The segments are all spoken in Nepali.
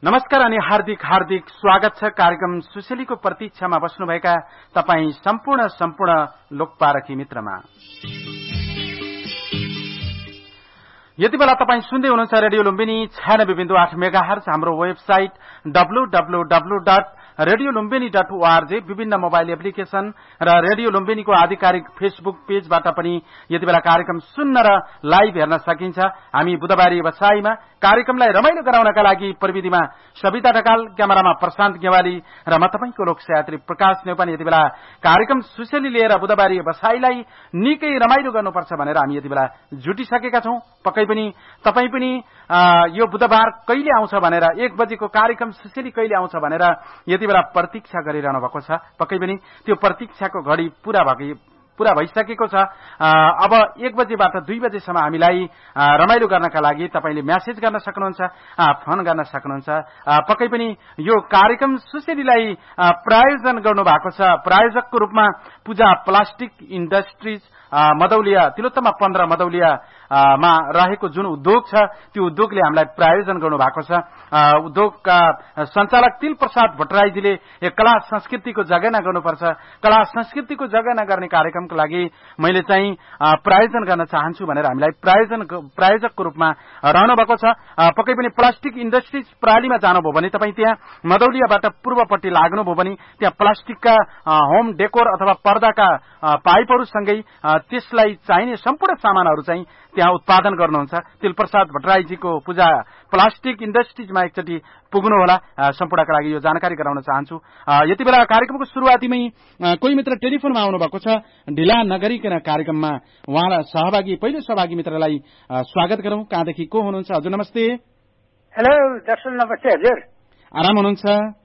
नमस्कार अनि हार्दिक हार्दिक स्वागत छ कार्यक्रम सुशेलीको प्रतीक्षामा बस्नुभएका तपाईं सम्पूर्ण लोकपारखी मित्रमा। यति बेला तपाईं सुन्दै हुनुहुन्छ रेडियो लुम्बिनी 96.8 मेगाहर्ज, हाम्रो वेबसाइट www.radiolumbini.org, विभिन्न मोबाइल एप्लिकेशन र रेडियो लुम्बिनीको आधिकारिक फेसबुक पेजबाट पनि यति बेला कार्यक्रम सुन्न र लाइभ हेर्न सकिन्छ। हामी बुधबारी बसाईमा कार्यक्रमलाई रमाइलो गराउनका लागि प्रविधिमा सविता ढकाल, क्यामेरामा प्रशान्त गेवाली र म तपाईंको लोकसयात्री प्रकाश नेउपाने यति बेला कार्यक्रम सुशेली लिएर बुधबारी बसाईलाई निकै रमाइलो गर्नुपर्छ भनेर हामी यति बेला जुटिसकेका छौं। पक्कै पनि तपाई पनि यो बुधबार कहिले आउँछ भनेर, 1 बजेको कार्यक्रम सुशेली कहिले आउँछ भनेर यति बेला प्रतीक्षा गरिरहनु भएको छ। पक्कै पनि त्यो प्रतीक्षाको घडी पूरा भइसकेको छ। अब 1 बजेबाट 2 बजेसम्म हामीलाई रमाइलो गर्नका लागि तपाईले मेसेज गर्न सक्नुहुन्छ, फोन गर्न सक्नुहुन्छ। पक्कै पनि यो कार्यक्रम सुशेलीलाई प्रायोजन गर्नु भएको छ। प्रायोजकको रूपमा पूजा प्लास्टिक इन्डस्ट्रिज मदौलिया, तिलोत्तमा 15 मदौलिया मा रहेको जुन उद्योग छ त्यो उद्योगले हामीलाई प्रायोजन गर्नु भएको छ। उद्योगका सञ्चालक तिल प्रसाद भट्टराईजीले कला संस्कृतिको जगेर्ना गर्नुपर्छ, कला संस्कृतिको जगेर्ना गर्ने कार्यक्रमको लागि मैले चाहिँ प्रायोजन गर्न चाहन्छु भनेर हामीलाई प्रायोजकको रूपमा रहनु भएको छ। पक्कै पनि प्लास्टिक इन्डस्ट्रिज प्रालीमा जानुभयो भने तपाईँ त्यहाँ मदौलियाबाट पूर्वपट्टि लाग्नुभयो भने त्यहाँ प्लास्टिकका होम डेकोर अथवा पर्दाका पाइपहरूसँगै त्यसलाई चाहिने सम्पूर्ण सामानहरू चाहिँ त्यहाँ उत्पादन गर्नुहुन्छ। तिलप्रसाद भट्टराईजीको पूजा प्लास्टिक इन्डस्ट्रिजमा एकचोटि पुग्नु होला। सम्पूर्णका लागि यो जानकारी गराउन चाहन्छु। यति बेला कार्यक्रमको सुरुवातीमै कोही मित्र टेलिफोनमा आउनु भएको छ। ढिला नगरिकन कार्यक्रममा उहाँलाई पहिलो सहभागी मित्रलाई स्वागत गरौं। कहाँदेखि को हुनुहुन्छ? हजुर नमस्ते। हेलो दर्शन, नमस्ते हजुर। आराम हुनुहुन्छ?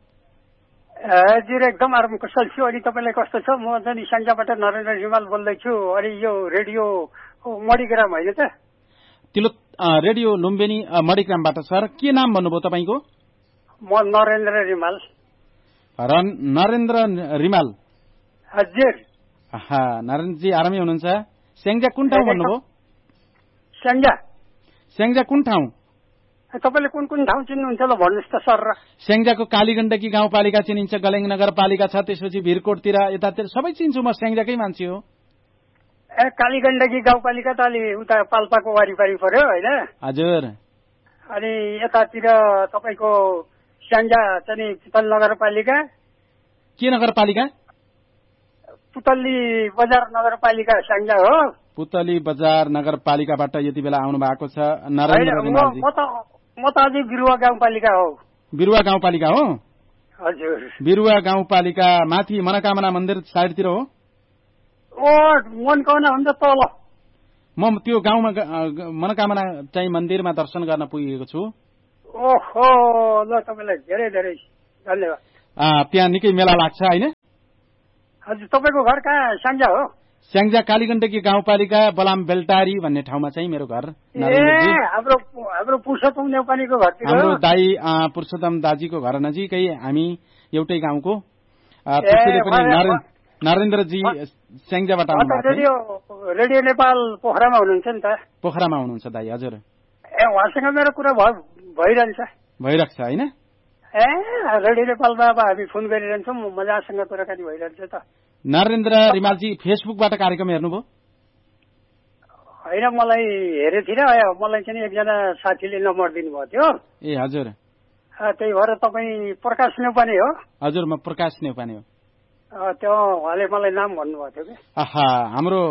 हजुर एकदम आराम कुशल छु। अनि तपाईलाई कस्तो छ? म चाहिँ सञ्जाबाट नरेन्द्र रिमाल बोल्दैछु। अनि यो रेडियो मणिग्राम होइन त? रेडियो लुम्बिनी मणिग्रामबाट। सर के नाम भन्नुभयो तपाईँको? म नरेन्द्र रिमाल। नरेन्द्र रिमाल हजुर। नरेन्द्रजी आरामै हुनुहुन्छ? स्याङ्जा कुन ठाउँ भन्नुभयो? स्याङ्जा कुन ठाउँ? तपाईँले कुन कुन ठाउँ चिन्नुहुन्छ ल भन्नुहोस् त सर। स्याङ्जाको कालीगण्डकी गाउँपालिका चिनिन्छ, गलेङ नगरपालिका छ, त्यसपछि भिरकोटतिर यतातिर सबै चिन्छु। म स्याङ्जाकै मान्छे हो। कालीगण्डकी गाउँपालिका त अलि उता पाल्पाको वारिपारि पर्यो होइन? हजुर। अनि यतातिर तपाईँको स्याङ्जा चाहिँ पुतली नगरपालिका। के नगरपालिका? पुतली बजार नगरपालिका स्याङ्जा हो। पुतली बजार नगरपालिकाबाट यति बेला आउनु भएको छ नरेन्द्र रिमालजी। म त अझै बिरुवा गाउँपालिका हो। बिरुवा गाउँपालिका हो? हजुर। बिरुवा गाउँपालिका माथि मनोकामना मन्दिर साइडतिर हो? मनोकामना हुन्छ तल। म त्यो गाउँमा मनोकामना चाहिँ मन्दिरमा दर्शन गर्न पुगेको छु। ओहो, ल तपाईँलाई धेरै धेरै धन्यवाद। त्यहाँ निकै मेला लाग्छ होइन? हजुर। तपाईँको घर कहाँ स्याङ्जा हो? स्याङ्जा कालीगण्डकी गाउँपालिका बलाम बेलटारी भन्ने ठाउँमा चाहिँ मेरो घर। हाम्रो पुरुषोत्तम नेउपानेको घर। हाम्रो दाई पुरुषोत्तम दाजीको घर नजिकै, हामी एउटै गाउँको। त्यसैले पनि नरेन्द्रजी स्याङ्जाबाट आउनुभएको। रेडियो नेपाल पोखरामा हुनुहुन्छ नि त? पोखरामा हुनुहुन्छ दाई। हजुर। उहाँसँग मेरो कुरा भइरहन्छ होइन? रेडियो नेपालमा अब हामी फोन गरिरहन्छौँ, मजासँग कुराकानी भइरहन्छ त। नरेन्द्र रिमालजी फेसबुकबाट कार्यक्रम हेर्नुभयो? होइन, मलाई हेरेको थिइनँ। मलाई चाहिँ एकजना साथीले नम्बर दिनुभएको थियो। ए हजुर। त्यही भएर तपाईँ प्रकाश नेउपाने हो? हजुर, म प्रकाश नेउपाने हो। त्यो उहाँले मलाई नाम भन्नुभएको थियो कि। हाम्रो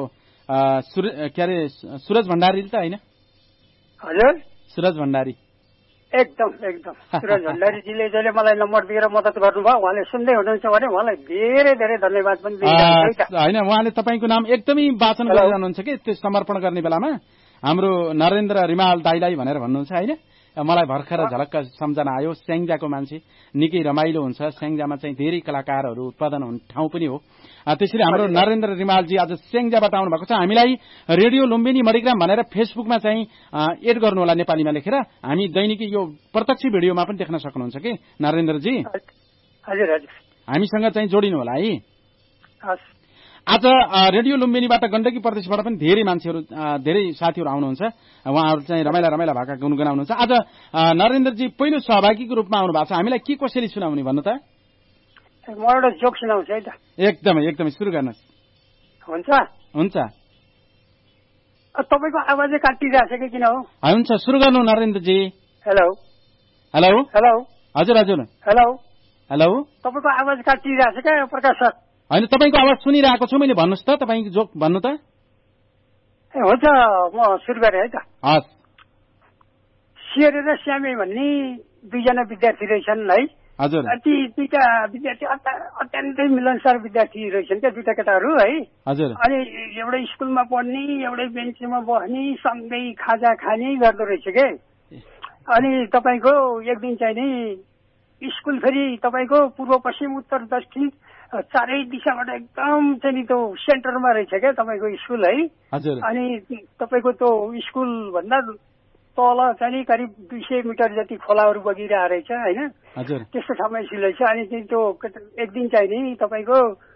के अरे सुरज भण्डारी त होइन? हजुर। सुरज भण्डारी। एकदम सुरज भण्डारीजीले जहिले मलाई नम्बर दिएर मद्दत गर्नुभयो। उहाँले सुन्दै हुनुहुन्छ भने उहाँलाई धेरै धेरै धन्यवाद पनि दिनुहुन्छ। होइन, उहाँले तपाईँको नाम एकदमै वाचन गरिरहनुहुन्छ कि त्यो समर्पण गर्ने बेलामा हाम्रो नरेन्द्र रिमाल दाईलाई भनेर भन्नुहुन्छ होइन? मलाई भर्खर झलक्क सम्झना आयो। स्याङ्जाको मान्छे, निकै रमाइलो हुन्छ। स्याङ्जामा चाहिँ धेरै कलाकारहरू उत्पादन हुने ठाउँ पनि हो। त्यसरी हाम्रो नरेन्द्र रिमालजी आज स्याङ्जाबाट आउनु भएको छ। हामीलाई रेडियो लुम्बिनी मणिग्राम भनेर फेसबुकमा चाहिँ एड गर्नु होला नेपालीमा लेखेर। हामी दैनिकी यो प्रत्यक्ष भिडियोमा पनि देख्न सक्नुहुन्छ कि नरेन्द्रजी। हजुर। हामीसँग चाहिँ जोडिनु होला है। आज रेडियो लुम्बिनीबाट गण्डकी प्रदेशबाट पनि धेरै मान्छेहरू धेरै साथीहरू आउनुहुन्छ उहाँहरू चाहिँ रमाइला रमाइला भाका गुनगुनाउनुहुन्छ। आज नरेन्द्रजी पहिलो सहभागीको रूपमा आउनु भएको छ, हामीलाई के कसरी सुनाउने भन्नु त? म एउटा जोक सुनाउँछु है त। एकदमै एकदमै सुरु गर्नुहोस्। हुन्छ हुन्छ। तपाईँको आवाजै काटिरहेछ कि किन हो? हुन्छ सुरु गर्नु नरेन्द्रजी। हेलो हेलो हेलो हजुर हजुर हेलो हेलो तपाईँको आवाज काटिरहेछ क्या प्रकाश सर? होइन तपाईँको आवाज सुनिरहेको छु मैले, भन्नुहोस् त तपाईँको जोक भन्नु त। ए हुन्छ म सुरु गरेँ है त। हस्। सिरे र श्यामे भन्ने दुईजना विद्यार्थी रहेछन् है। हजुर। ती दुईटा विद्यार्थी अत्यन्तै मिलनसार विद्यार्थी रहेछन् क्या, दुईटा केटाहरू है। हजुर। अनि एउटै स्कुलमा पढ्ने, एउटै बेन्चमा बस्ने, सँगै खाजा खाने गर्दो रहेछ के। अनि तपाईँको एक दिन चाहिँ नि स्कुल फेरि तपाईँको पूर्व पश्चिम उत्तर दक्षिण चारै दिशाबाट एकदम चाहिँ नि त्यो सेन्टरमा रहेछ क्या तपाईँको स्कुल है। हजुर। अनि तपाईँको त्यो स्कुल भन्दा तल चाहिँ नि करिब 200 मिटर जति खोलाहरू बगिरहेको रहेछ होइन। हजुर। त्यस्तो ठाउँमा स्कुल रहेछ। अनि त्यो एक दिन चाहिँ नि तपाईँको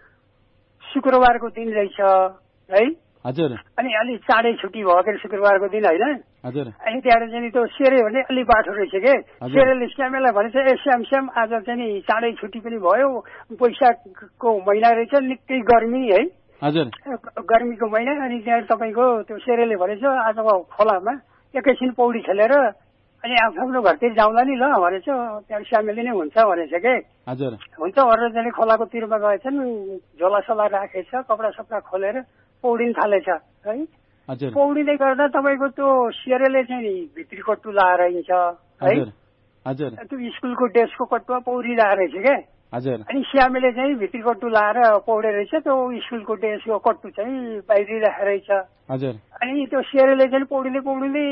शुक्रबारको दिन रहेछ है। हजुर। अनि अलि चाँडै छुट्टी भयो के शुक्रबारको दिन होइन। हजुर। अनि त्यहाँबाट चाहिँ त्यो सेरे भने अलि बाठो रहेछ के। सेरेले श्यामेलाई भनेछ ए श्याम श्याम आज चाहिँ नि चाँडै छुट्टी पनि भयो, वैशाखको महिना रहेछ, निकै गर्मी है। हजुर। गर्मीको महिना। अनि त्यहाँ तपाईँको त्यो सेरेले भनेछ आज खोलामा एकैछिन पौडी खेलेर अनि आफ्नो घरतिर जाउँला नि ल भनेछ। त्यहाँ श्यामेले नै हुन्छ भनेछ के। हजुर। हुन्छ भनेर चाहिँ खोलाको तिरमा गएछन्, झोलासोला राखेछ, कपडा सपडा खोलेर पौडिन थालेछ है। हजुर। पौडिँदै गर्दा तपाईँको त्यो सेरेले चाहिँ नि भित्री कट्टु लाएर हिँड्छ है। हजुर। त्यो स्कुलको ड्रेसको कट्टुवा पौडिरहेको रहेछ क्या। हजुर। अनि श्यामेले चाहिँ भित्री कट्टु लाएर पौडे रहेछ, त्यो स्कुलको ड्रेसको कट्टु चाहिँ बाहिरिरहेको रहेछ। हजुर। अनि त्यो सेरेले चाहिँ पौडिँदै पौडिँदै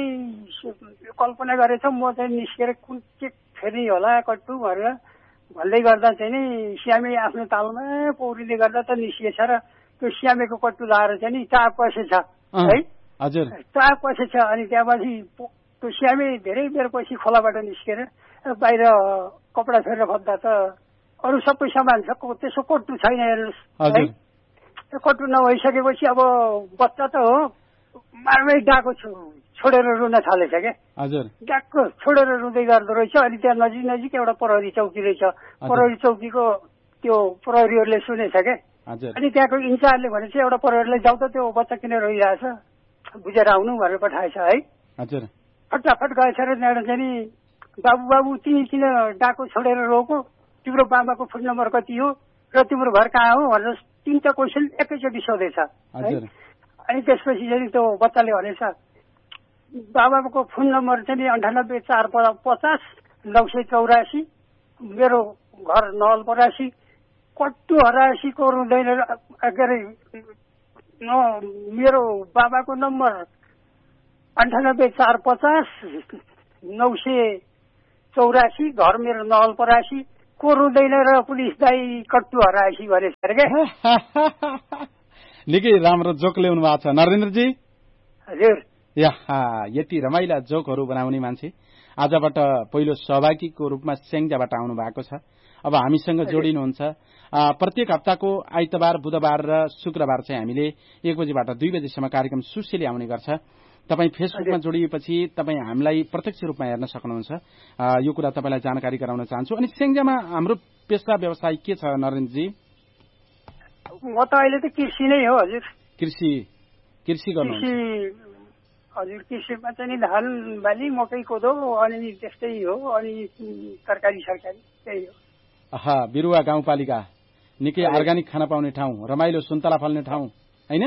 कल्पना गरेछ म चाहिँ निस्केर कुन के फेर्ने होला कट्टु भनेर भन्दै गर्दा चाहिँ नि श्यामे आफ्नो तालमा पौडिँदै गर्दा त निस्किएछ र त्यो श्यामेको कट्टु लाएर चाहिँ नि चाप पसेछ है। हजुर। चाप पसेछ। अनि त्यहाँपछि त्यो श्यामे धेरै बेर पछि खोलाबाट निस्केर बाहिर कपडा फेरेर खोज्दा त अरू सबै सामान छ, त्यसो कट्टु छैन हेर्नुहोस् है। कट्टु नभइसकेपछि अब बच्चा त हो मारमै डाको छोडेर रुन थालेछ क्या। हजुर। डाको छोडेर रुँदै गर्दो रहेछ। अनि त्यहाँ नजिक नजिक एउटा प्रहरी चौकी रहेछ, प्रहरी चौकीको त्यो प्रहरीहरूले सुनेछ क्या। अनि त्यहाँको इन्चार्जले भनेपछि एउटा प्रहरीलाई जाऊ त त्यो बच्चा किन रोइरहेछ बुझेर आउनु भनेर पठाएछ है। हजुर। फटाफट गएछ र त्यहाँबाट चाहिँ नि बाबु बाबु तिमी किन डाको छोडेर रोको, तिम्रो बाबाको फोन नम्बर कति हो र तिम्रो घर कहाँ हो भनेर 3टा क्वेसन एकैचोटि सोधेछ है। अनि त्यसपछि चाहिँ त्यो बच्चाले भनेछ बाबाको फोन नम्बर चाहिँ नि 9845 984, मेरो घर नवलपरासी, कट्टु हरासीको रुँदैन के अरे मेरो बाबाको नम्बर 9845 984, घर मेरो नवलपरासी, को रुँदैन र पुलिस दाई कट्टु हरासी भनेछ अरे क्या। निकै राम्रो जोक ल्याउनु भएको छ नरेन्द्रजी। हजुर। यति रमाइला जोकहरू बनाउने मान्छे आजबाट पहिलो सहभागीको रूपमा स्याङ्जाबाट आउनु भएको छ। अब हामीसँग जोडिनुहुन्छ। प्रत्येक हप्ताको आइतबार, बुधबार र शुक्रबार चाहिँ हामीले 1 बजेबाट 2 बजेसम्म कार्यक्रम सुशीले आउने गर्छ। तपाईँ फेसबुकमा जोडिएपछि तपाईँ हामीलाई प्रत्यक्ष रूपमा हेर्न सक्नुहुन्छ। यो कुरा तपाईँलाई जानकारी गराउन चाहन्छु। अनि स्याङ्जामा हाम्रो पेसा व्यवसाय के छ नरेन्द्रजी? म त अहिले त कृषि नै हो हजुर। कृषि गर्नुहुन्छ? हजुर, कृषिमा चाहिँ नि धान बाली मकै कोदो अनि त्यस्तै हो, अनि तरकारी सरकारी त्यही हो। बिरुवा गाउँपालिका निकै अर्ग्यानिक खाना पाउने ठाउँ, रमाइलो सुन्तला फल्ने ठाउँ होइन?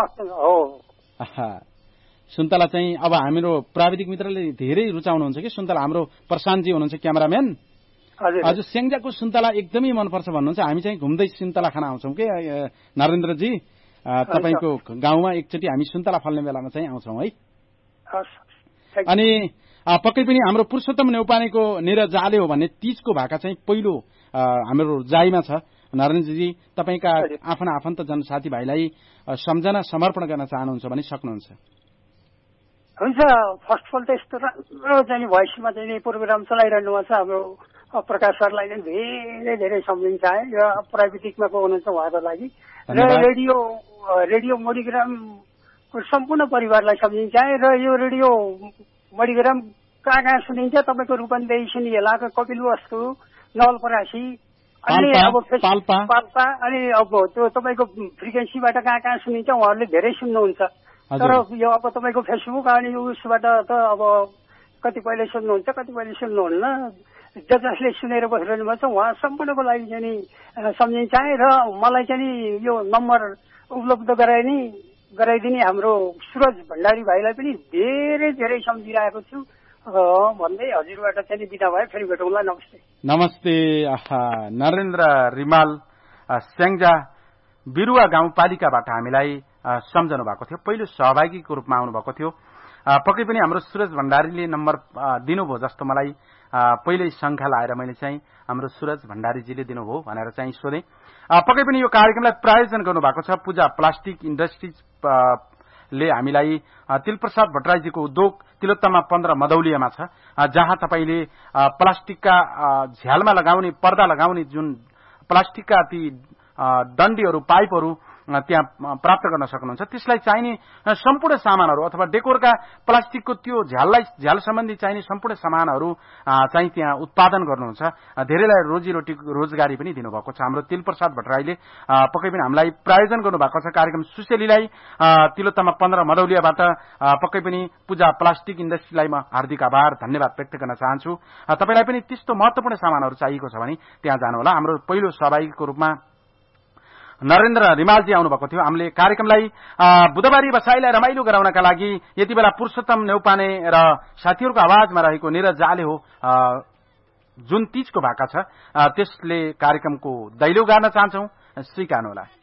सुन्तला चाहिँ अब हाम्रो प्राविधिक मित्रले धेरै रुचाउनुहुन्छ कि सुन्तला। हाम्रो प्रशान्तजी हुनुहुन्छ क्यामेराम्यान, हजुर स्याङ्जाको सुन्तला एकदमै मनपर्छ भन्नुहुन्छ। हामी चाहिँ घुम्दै सुन्तला खान आउँछौँ कि नरेन्द्रजी। तपाईँको गाउँमा एकचोटि हामी सुन्तला फल्ने बेलामा चाहिँ आउँछौँ है। अनि पक्कै पनि हाम्रो पुरुषोत्तम नेउपानेको निरजाले हो भन्ने तीजको भाका चाहिँ पहिलो हाम्रो जाइमा छ। नरेन्द्रजी तपाईँका आफ्ना आफन्त जनसाथीभाइलाई सम्झना समर्पण गर्न चाहनुहुन्छ भने सक्नुहुन्छ। हुन्छ, फर्स्ट अफ अल त यस्तो राम्रो चाहिँ भोइसमा चाहिँ प्रोग्राम चलाइरहनु भएको छ। हाम्रो प्रकाश सरलाई चाहिँ धेरै धेरै सम्झिन्छ है र प्राविधिकमा को हुनुहुन्छ उहाँको लागि र रेडियो मणिग्रामको सम्पूर्ण परिवारलाई सम्झिन्छ है र यो रेडियो मणिग्राम कहाँ सुनिन्छ तपाईँको रूपन्देही सुनिएलाको कपिलवस्तु नवलपरासी अनि अब पाल्पा अनि अब त्यो तपाईँको फ्रिक्वेन्सीबाट कहाँ सुनिन्छ उहाँहरूले धेरै सुन्नुहुन्छ तर यो अब तपाईँको फेसबुक अनि उसबाट त अब कतिपयले सुन्नुहुन्छ कतिपयले सुन्नुहुन्न जसले सुनेर बसिरहनु भएको छ उहाँ सम्पूर्णको लागि चाहिँ नि सम्झिन्छ है र मलाई चाहिँ नि यो नम्बर उपलब्ध गराइदिने हाम्रो सुरज भण्डारी भाइलाई पनि धेरै धेरै सम्झिरहेको छु भन्दै हजुरबाट चाहिँ बिदा भयो फेरि भेटौँला नमस्ते नमस्ते नरेन्द्र रिमाल स्याङ्जा बिरुवा गाउँपालिकाबाट हामीलाई सम्झनु भएको थियो पहिलो सहभागीको रूपमा आउनुभएको थियो पक्कै पनि हाम्रो सुरज भण्डारीले नम्बर दिनुभयो जस्तो मलाई पहिल्यै शंका लाएर मैले चाहिँ हाम्रो सुरज भण्डारीजीले दिनुभयो भनेर चाहिँ सोधेँ पक्कै पनि यो कार्यक्रमलाई प्रायोजन गर्नुभएको छ पूजा प्लास्टिक इन्डस्ट्रिज ले हामीलाई तिलप्रसाद भट्टराईजीको उद्योग तिलोत्तमा 15 मदौलियामा छ जहाँ तपाईले प्लास्टिकका झ्यालमा लगाउने पर्दा लगाउने जुन प्लास्टिकका ती डन्डीहरू पाइपहरू त्यहाँ प्राप्त गर्न सक्नुहुन्छ त्यसलाई चाहिने सम्पूर्ण सामानहरू अथवा डेकोरका प्लास्टिकको त्यो झ्याल सम्बन्धी चाहिने सम्पूर्ण सामानहरू चाहिँ त्यहाँ उत्पादन गर्नुहुन्छ धेरैलाई रोजगारी पनि दिनुभएको छ हाम्रो तिलप्रसाद भट्टराईले पक्कै पनि हामीलाई प्रायोजन गर्नुभएको छ कार्यक्रम सुशेलीलाई तिलोत्तमा 15 मदौलियाबाट पक्कै पनि पूजा प्लास्टिक इन्डस्ट्रीलाई म हार्दिक आभार धन्यवाद व्यक्त गर्न चाहन्छु तपाईलाई पनि त्यस्तो महत्त्वपूर्ण सामानहरू चाहिएको छ भने त्यहाँ जानुहोला हाम्रो पहिलो सहभागीको रूपमा नरेन्द्र रिमालजी आउनुभएको थियो हामीले कार्यक्रमलाई बुधबारी बसाईलाई रमाइलो गराउनका लागि यति बेला पुरुषोत्तम नेउपाने र साथीहरूको आवाजमा रहेको निरज जाले हो जुन तीजको भाका छ त्यसले कार्यक्रमको दैलो गार्न चाहन्छौं स्वीकार्नुहोला